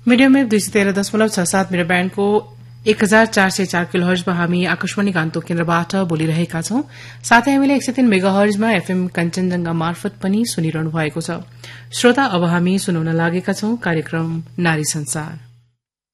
Medium wave 213.67 metre ब्याण्डको 1404 किलोहर्जमा हामी आकाशवाणी गान्तोक केन्द्रबाट बोलिरहेका छौं। साथै हामीले 103 मेगाहर्जमा एफएम कञ्चनजंघा मार्फत पनि सुनिरहनु भएको छ। श्रोता, अब हामी सुनाउन लागेका छौं कार्यक्रम नारी संसार।